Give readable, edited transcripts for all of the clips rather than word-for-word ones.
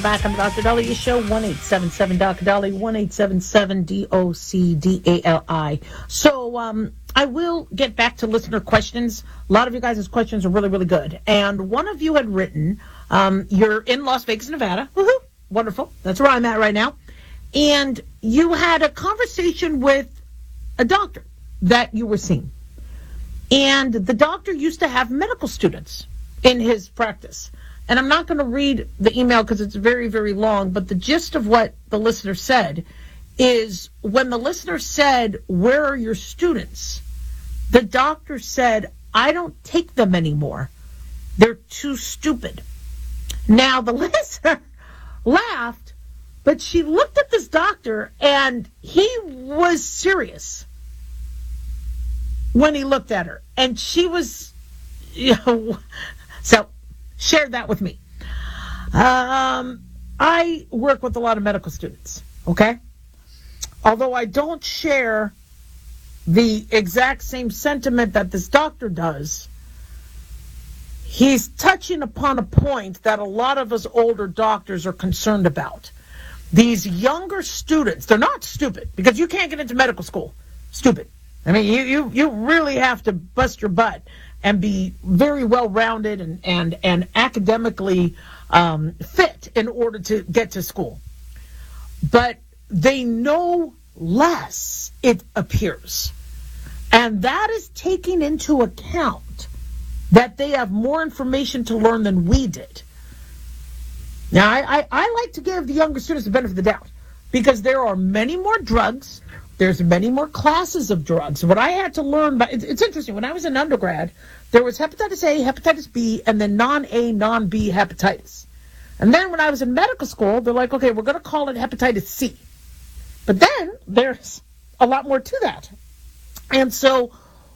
Back on the Dr. Dali Show, 1-877 Dr. Dali, 1-877 DOCDALI. So I will get back to listener questions. A lot of you guys' questions are really, really good. And one of you had written, you're in Las Vegas, Nevada. Woohoo! Wonderful. That's where I'm at right now. And you had a conversation with a doctor that you were seeing. And the doctor used to have medical students in his practice. And I'm not going to read the email because it's very, very long, but the gist of what the listener said is when the listener said, "Where are your students?" the doctor said, "I don't take them anymore. They're too stupid." Now, the listener laughed, but she looked at this doctor, and he was serious when he looked at her. And she was, so shared that with me. I work with a lot of medical students, okay? Although I don't share the exact same sentiment that this doctor does, he's touching upon a point that a lot of us older doctors are concerned about. These younger students, they're not stupid, because you can't get into medical school stupid. I mean, you really have to bust your butt and be very well-rounded and academically fit in order to get to school. But they know less, it appears. And that is taking into account that they have more information to learn than we did. Now, I like to give the younger students the benefit of the doubt because there are many more drugs. There's many more classes of drugs. What I had to learn, but it's interesting. When I was in undergrad, there was hepatitis A, hepatitis B, and then non-A, non-B hepatitis. And then when I was in medical school, they're like, okay, we're going to call it hepatitis C. But then there's a lot more to that. And so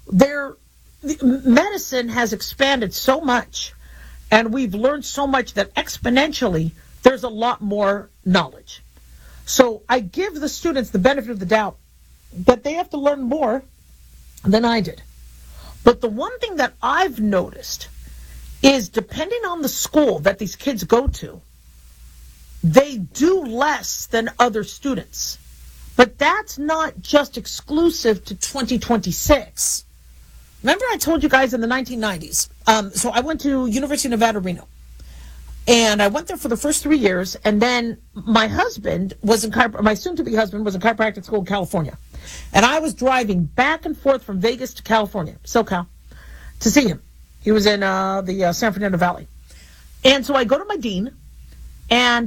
medicine has expanded so much, and we've learned so much that exponentially there's a lot more knowledge. So I give the students the benefit of the doubt that they have to learn more than I did. But the one thing that I've noticed is depending on the school that these kids go to, they do less than other students. But that's not just exclusive to 2026. Remember I told you guys in the 1990s, so I went to University of Nevada, Reno. And I went there for the first 3 years, and then my husband was my soon-to-be husband was in chiropractic school in California. And I was driving back and forth from Vegas to California, SoCal, to see him. He was in the San Fernando Valley. And so I go to my dean, and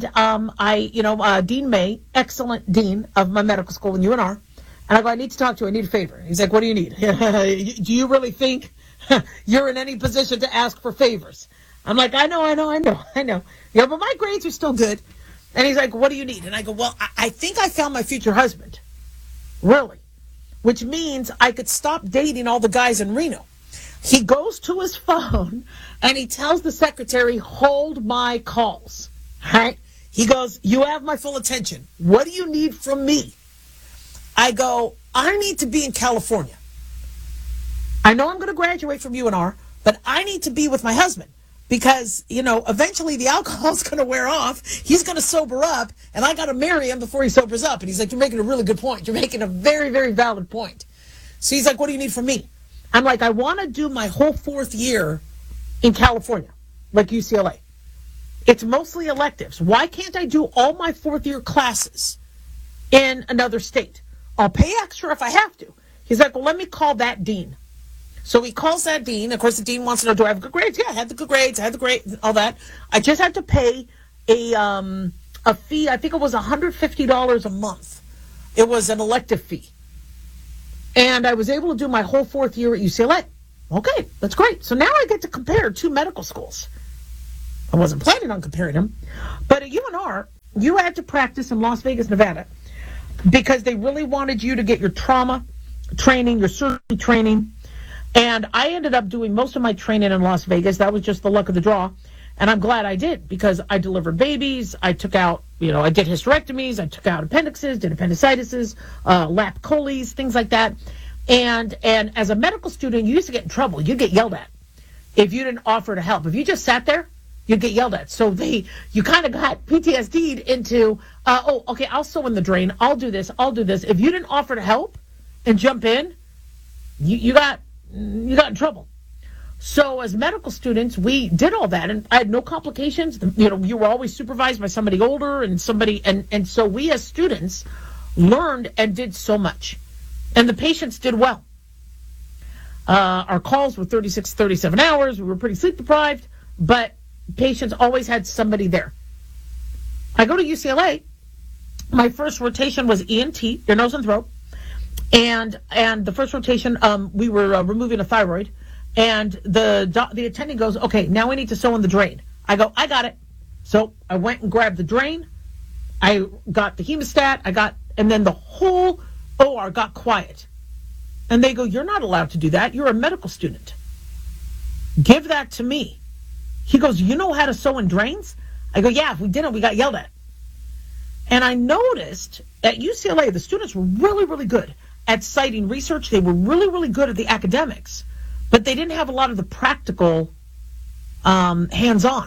Dean May, excellent dean of my medical school in UNR, and I go, I need to talk to you. I need a favor. He's like, what do you need? Do you really think you're in any position to ask for favors? I'm like, I know. Yeah, but my grades are still good. And he's like, what do you need? And I go, well, I think I found my future husband. Really? Which means I could stop dating all the guys in Reno. He goes to his phone and he tells the secretary, hold my calls. Right? He goes, you have my full attention. What do you need from me? I go, I need to be in California. I know I'm going to graduate from UNR, but I need to be with my husband. Because, eventually the alcohol's going to wear off. He's going to sober up, and I got to marry him before he sobers up. And he's like, you're making a really good point. You're making a very, very valid point. So he's like, what do you need from me? I'm like, I want to do my whole fourth year in California, like UCLA. It's mostly electives. Why can't I do all my fourth year classes in another state? I'll pay extra if I have to. He's like, well, let me call that dean. So he calls that dean. Of course, the dean wants to know, do I have good grades? Yeah, I had the good grades. I had the grades, all that. I just had to pay a fee. I think it was $150 a month. It was an elective fee. And I was able to do my whole fourth year at UCLA. Okay, that's great. So now I get to compare two medical schools. I wasn't planning on comparing them. But at UNR, you had to practice in Las Vegas, Nevada, because they really wanted you to get your trauma training, your surgery training. And I ended up doing most of my training in Las Vegas. That was just the luck of the draw. And I'm glad I did, because I delivered babies. I took out, I did hysterectomies. I took out appendixes, did appendicitis, lap choles, things like that. And as a medical student, you used to get in trouble. You'd get yelled at if you didn't offer to help. If you just sat there, you'd get yelled at. So you kind of got PTSD'd into, okay, I'll sew in the drain. I'll do this. If you didn't offer to help and jump in, you got in trouble. So as medical students, we did all that, and I had no complications. You were always supervised by somebody older and and so we as students learned and did so much. And the patients did well. Our calls were 36, 37 hours. We were pretty sleep deprived, but patients always had somebody there. I go to UCLA. My first rotation was ENT, ear, nose, and throat. And the first rotation, we were removing a thyroid. And the attending goes, okay, now we need to sew in the drain. I go, I got it. So I went and grabbed the drain. I got the hemostat. And then the whole OR got quiet. And they go, you're not allowed to do that. You're a medical student. Give that to me. He goes, you know how to sew in drains? I go, yeah, if we didn't, we got yelled at. And I noticed at UCLA, the students were really, really good at citing research. They were really, really good at the academics. But they didn't have a lot of the practical hands-on.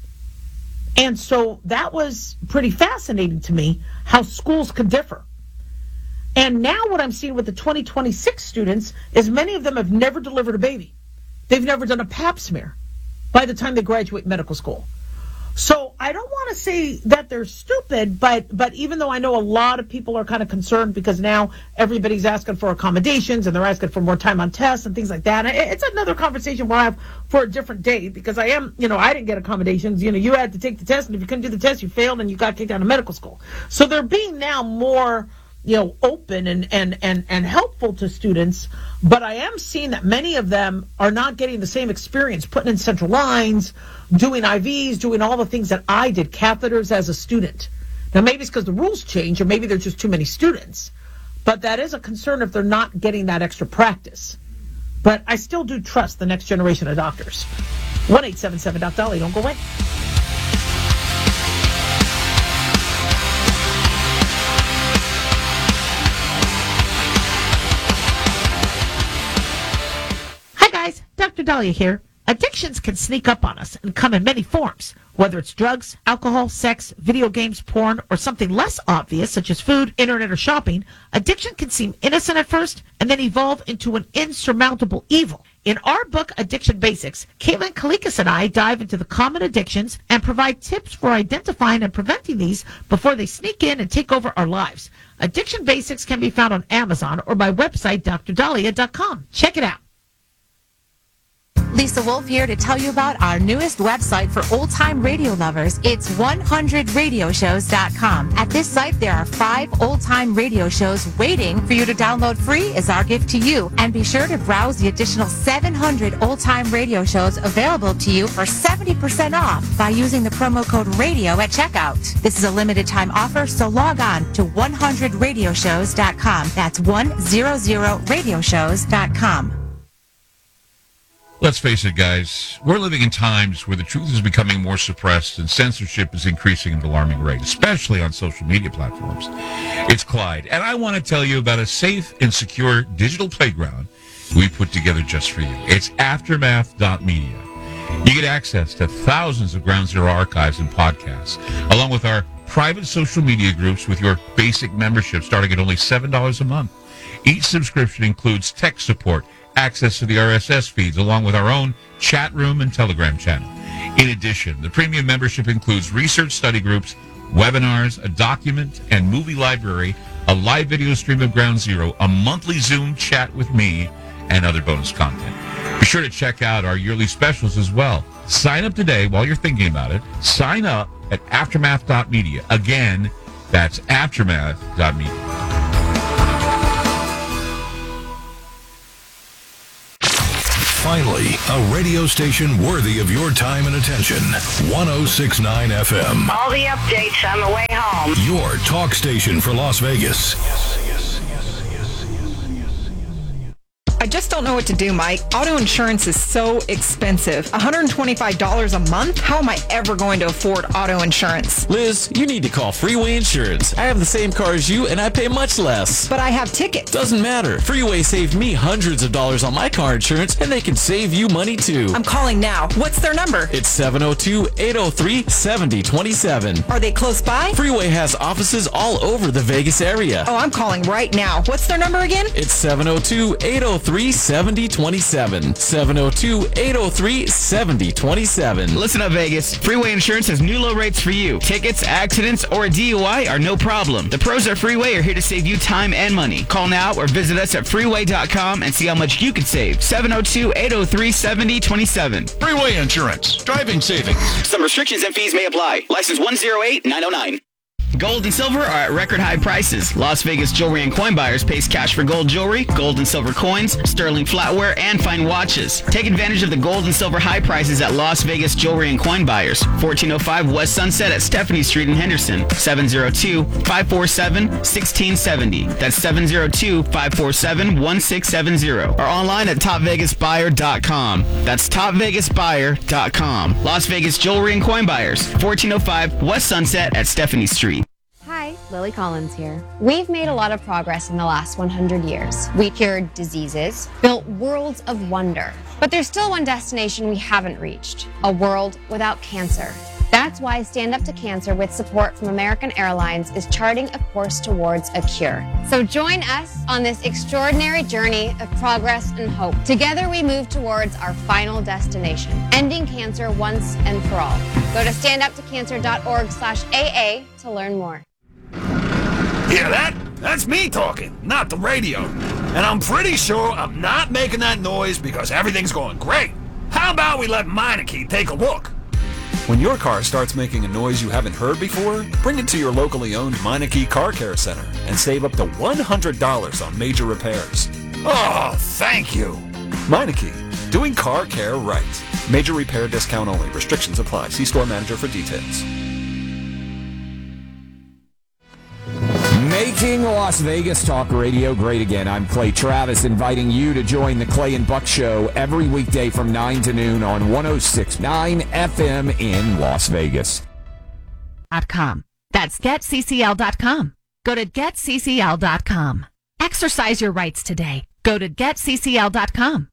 And so that was pretty fascinating to me, how schools could differ. And now what I'm seeing with the 2026 students is many of them have never delivered a baby. They've never done a pap smear by the time they graduate medical school. So I don't want to say that they're stupid, but even though I know a lot of people are kind of concerned because now everybody's asking for accommodations and they're asking for more time on tests and things like that. It's another conversation we'll have for a different day because I didn't get accommodations. You had to take the test, and if you couldn't do the test, you failed and you got kicked out of medical school. So they're being now more open and helpful to students, but I am seeing that many of them are not getting the same experience putting in central lines, doing IVs, doing all the things that I did, catheters as a student. Now, maybe it's because the rules change, or maybe there's just too many students, but that is a concern if they're not getting that extra practice. But I still do trust the next generation of doctors. 1-877-DOC-DOLLY. Don't go away. Dr. Dahlia here. Addictions can sneak up on us and come in many forms, whether it's drugs, alcohol, sex, video games, porn, or something less obvious such as food, internet, or shopping. Addiction can seem innocent at first and then evolve into an insurmountable evil. In our book, Addiction Basics, Caitlin Kalikas and I dive into the common addictions and provide tips for identifying and preventing these before they sneak in and take over our lives. Addiction Basics can be found on Amazon or my website, drdahlia.com. Check it out. Lisa Wolf here to tell you about our newest website for old-time radio lovers. It's 100radioshows.com. At this site, there are 5 old-time radio shows waiting for you to download free as our gift to you. And be sure to browse the additional 700 old-time radio shows available to you for 70% off by using the promo code RADIO at checkout. This is a limited-time offer, so log on to 100radioshows.com. That's 100radioshows.com. Let's face it, guys, we're living in times where the truth is becoming more suppressed and censorship is increasing at an alarming rate, especially on social media platforms. It's Clyde, and I want to tell you about a safe and secure digital playground we put together just for you. It's Aftermath.media. You get access to thousands of Ground Zero archives and podcasts, along with our private social media groups with your basic membership starting at only $7 a month. Each subscription includes tech support, access to the RSS feeds, along with our own chat room and Telegram channel. In addition, the premium membership includes research study groups, webinars, a document and movie library, a live video stream of Ground Zero, a monthly Zoom chat with me, and other bonus content. Be sure to check out our yearly specials as well. Sign up today while you're thinking about it. Sign up at Aftermath.media. Again, that's Aftermath.media. Finally, a radio station worthy of your time and attention. 106.9 FM. All the updates on the way home. Your talk station for Las Vegas. I just don't know what to do, Mike. Auto insurance is so expensive. $125 a month? How am I ever going to afford auto insurance? Liz, you need to call Freeway Insurance. I have the same car as you, and I pay much less. But I have tickets. Doesn't matter. Freeway saved me hundreds of dollars on my car insurance, and they can save you money too. I'm calling now. What's their number? It's 702-803-7027. Are they close by? Freeway has offices all over the Vegas area. Oh, I'm calling right now. What's their number again? It's 702-803-7027. 702-803-7027. Listen up, Vegas. Freeway Insurance has new low rates for you. Tickets, accidents, or a DUI are no problem. The pros at Freeway are here to save you time and money. Call now or visit us at freeway.com and see how much you could save. 702-803-7027. Freeway Insurance. Driving savings. Some restrictions and fees may apply. License 108909. Gold and silver are at record high prices. Las Vegas Jewelry and Coin Buyers pays cash for gold jewelry, gold and silver coins, sterling flatware, and fine watches. Take advantage of the gold and silver high prices at Las Vegas Jewelry and Coin Buyers, 1405 West Sunset at Stephanie Street in Henderson, 702-547-1670. That's 702-547-1670. Or online at topvegasbuyer.com. That's topvegasbuyer.com. Las Vegas Jewelry and Coin Buyers, 1405 West Sunset at Stephanie Street. Hi, Lily Collins here. We've made a lot of progress in the last 100 years. We cured diseases, built worlds of wonder. But there's still one destination we haven't reached, a world without cancer. That's why Stand Up to Cancer, with support from American Airlines, is charting a course towards a cure. So join us on this extraordinary journey of progress and hope. Together we move towards our final destination, ending cancer once and for all. Go to standuptocancer.org/AA to learn more. Hear that? That's me talking, not the radio. And I'm pretty sure I'm not making that noise because everything's going great. How about we let Meineke take a look? When your car starts making a noise you haven't heard before, bring it to your locally owned Meineke Car Care Center and save up to $100 on major repairs. Oh, thank you. Meineke, doing car care right. Major repair discount only. Restrictions apply. See store manager for details. Making Las Vegas Talk Radio great again. I'm Clay Travis, inviting you to join the Clay and Buck Show every weekday from 9 to noon on 106.9 FM in Las Vegas. .com. That's getccl.com. Go to getccl.com. Exercise your rights today. Go to getccl.com.